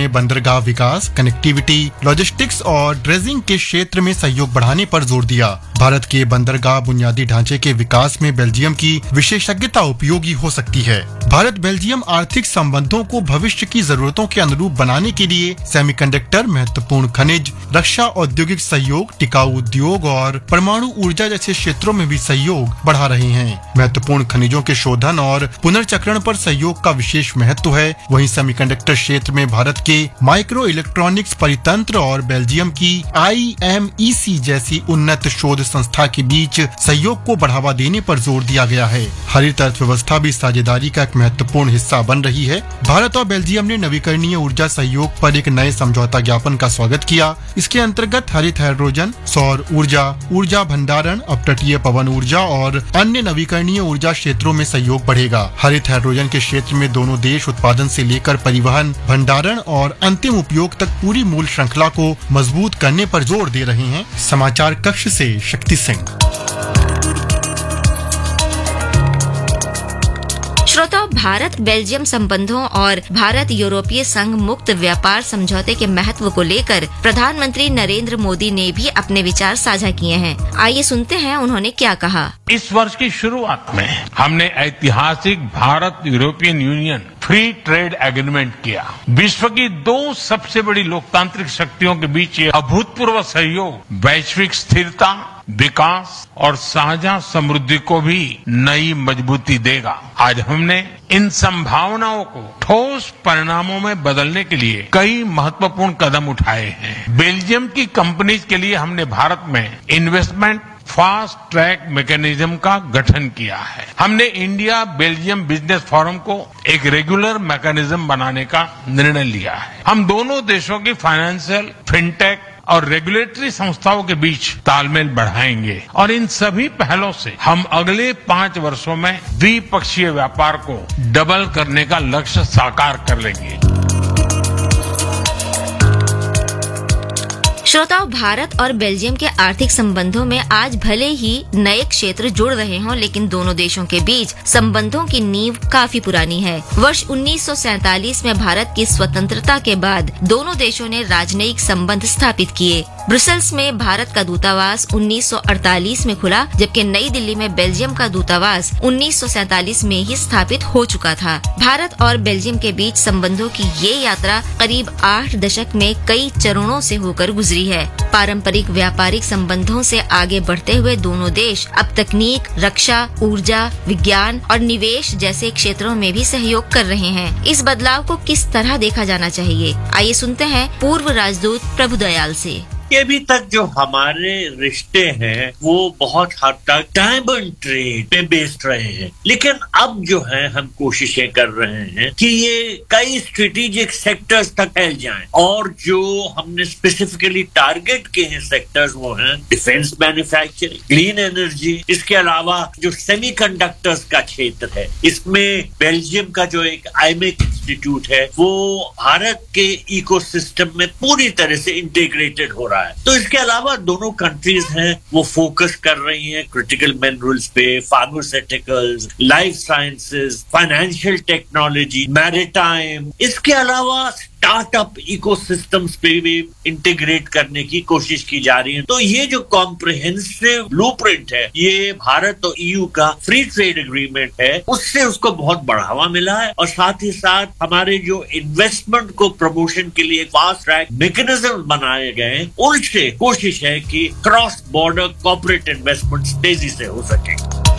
ने बंदरगाह विकास, connectivity, logistics और ड्रेजिंग के क्षेत्र में सहयोग बढ़ाने पर जोर दिया। भारत के बंदरगाह बुनियादी ढांचे के विकास में बेल्जियम की विशेषज्ञता उपयोगी हो सकती है। भारत बेल्जियम आर्थिक संबंधों को भविष्य की जरूरतों के अनुरूप बनाने के लिए सेमीकंडक्टर, महत्वपूर्ण खनिज, रक्षा, औद्योगिक सहयोग, टिकाऊ उद्योग और परमाणु ऊर्जा जैसे क्षेत्रों में भी सहयोग बढ़ा रहे हैं। महत्वपूर्ण खनिजों के शोधन और पुनर्चक्रण पर सहयोग का विशेष महत्व है। वहीं सेमीकंडक्टर क्षेत्र में भारत के माइक्रो इलेक्ट्रॉनिक्स परितंत्र और बेल्जियम की IMEC जैसी उन्नत शोध संस्था के बीच सहयोग को बढ़ावा देने पर जोर दिया गया है। हरित अर्थव्यवस्था भी साझेदारी का एक महत्वपूर्ण हिस्सा बन रही है। भारत और बेल्जियम ने नवीकरणीय ऊर्जा सहयोग पर एक नए समझौता ज्ञापन का स्वागत किया। इसके अंतर्गत हरित हाइड्रोजन, सौर ऊर्जा, ऊर्जा भंडारण, अपतटीय पवन ऊर्जा और अन्य नवीकरणीय ऊर्जा क्षेत्रों में सहयोग बढ़ेगा। हरित हाइड्रोजन के क्षेत्र में दोनों देश उत्पादन से लेकर परिवहन, भंडारण और अंतिम उपयोग तक पूरी मूल श्रृंखला को मजबूत करने पर जोर दे रहे हैं। समाचार कक्ष से शक्ति सिंह। श्रोताओं, भारत बेल्जियम संबंधों और भारत यूरोपीय संघ मुक्त व्यापार समझौते के महत्व को लेकर प्रधानमंत्री नरेंद्र मोदी ने भी अपने विचार साझा किए हैं। आइए सुनते हैं उन्होंने क्या कहा। इस वर्ष की शुरुआत में हमने ऐतिहासिक Bharat European union free trade agreement किया। विश्व की दो सबसे बड़ी लोकतांत्रिक शक्तियों के बीच ये अभूतपूर्व सहयोग वैश्विक स्थिरता, विकास और साझा समृद्धि को भी नई मजबूती देगा। आज हमने इन संभावनाओं को ठोस परिणामों में बदलने के लिए कई महत्वपूर्ण कदम उठाए हैं। बेल्जियम की कंपनीज के लिए हमने भारत में इन्वेस्टमेंट फास्ट ट्रैक मैकेनिज्म का गठन किया है। हमने इंडिया बेल्जियम बिजनेस फोरम को एक रेगुलर मैकेनिज्म बनाने का निर्णय लिया है। हम दोनों देशों की फाइनेंशियल, फिनटेक और रेगुलेटरी संस्थाओं के बीच तालमेल बढ़ाएंगे और इन सभी पहलों से हम अगले 5 वर्षों में द्विपक्षीय व्यापार को डबल करने का लक्ष्य साकार कर लेंगे। श्रोताओं, भारत और बेल्जियम के आर्थिक संबंधों में आज भले ही नए क्षेत्र जुड़ रहे हों, लेकिन दोनों देशों के बीच संबंधों की नींव काफी पुरानी है। वर्ष 1947 में भारत की स्वतंत्रता के बाद दोनों देशों ने राजनयिक संबंध स्थापित किए। ब्रुसेल्स में भारत का दूतावास 1948 में खुला, जबकि नई दिल्ली में बेल्जियम का दूतावास 1947 में ही स्थापित हो चुका था। भारत और बेल्जियम के बीच संबंधों की ये यात्रा करीब 8 दशक में कई चरणों से होकर गुजरी है। पारंपरिक व्यापारिक संबंधों से आगे बढ़ते हुए दोनों देश अब तकनीक, रक्षा, ऊर्जा, विज्ञान और निवेश जैसे क्षेत्रों में भी सहयोग कर रहे हैं। इस बदलाव को किस तरह देखा जाना चाहिए? आइए सुनते हैं पूर्व राजदूत प्रभुदयाल से। अभी तक जो हमारे रिश्ते हैं वो बहुत हद तक डायमंड ट्रेड पे बेस्ड रहे हैं, लेकिन अब जो है हम कोशिशें कर रहे हैं कि ये कई स्ट्रेटेजिक सेक्टर्स तक फैल जाएं और जो हमने स्पेसिफिकली टारगेट किए हैं सेक्टर्स वो हैं डिफेंस मैन्युफैक्चरिंग, क्लीन एनर्जी, इसके अलावा जो सेमीकंडक्टर्स का क्षेत्र है, इसमें बेल्जियम का जो एक IMEC इंस्टीट्यूट है वो भारत के इकोसिस्टम में पूरी तरह से इंटीग्रेटेड हो रहा है। तो इसके अलावा दोनों कंट्रीज हैं वो फोकस कर रही हैं क्रिटिकल मिनरल्स पे, pharmaceuticals, life sciences, financial technology, maritime, इसके अलावा स्टार्टअप इकोसिस्टम्स पे भी इंटीग्रेट करने की कोशिश की जा रही है। तो ये जो कॉम्प्रिहेंसिव ब्लूप्रिंट है, ये भारत और EU का फ्री ट्रेड एग्रीमेंट है, उससे उसको बहुत बढ़ावा मिला है और साथ ही साथ हमारे जो इन्वेस्टमेंट को प्रमोशन के लिए फास्ट ट्रैक मैकेनिज्म बनाए गए, उनसे कोशिश है कि क्रॉस बॉर्डर कॉर्पोरेट इन्वेस्टमेंट तेजी से हो सके।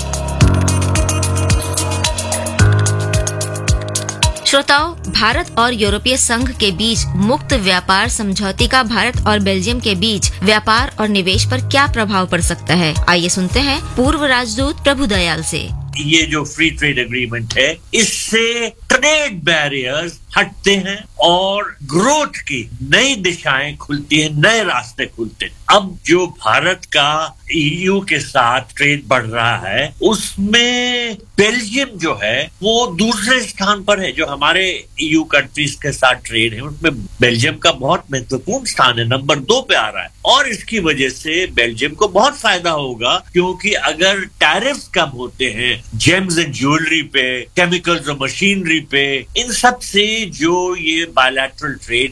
श्रोताओं, भारत और यूरोपीय संघ के बीच मुक्त व्यापार समझौते का भारत और बेल्जियम के बीच व्यापार और निवेश पर क्या प्रभाव पड़ सकता है? आइए सुनते हैं पूर्व राजदूत प्रभुदयाल से। ये जो फ्री ट्रेड एग्रीमेंट है, इससे ट्रेड बैरियर्स हटते हैं और ग्रोथ की नई दिशाएं खुलती हैं, नए रास्ते खुलते हैं। अब जो भारत का EU के साथ ट्रेड बढ़ रहा है, उसमें बेल्जियम जो है वो दूसरे स्थान पर है। जो हमारे EU कंट्रीज के साथ ट्रेड है उसमें बेल्जियम का बहुत महत्वपूर्ण स्थान है, नंबर 2 पे आ रहा है और इसकी वजह से बेल्जियम को बहुत फायदा होगा, क्योंकि अगर टैरिफ्स कम होते हैं जेम्स एंड ज्वेलरी पे, केमिकल्स और मशीनरी पे, इन सब से जो ये बायलैटरल ट्रेड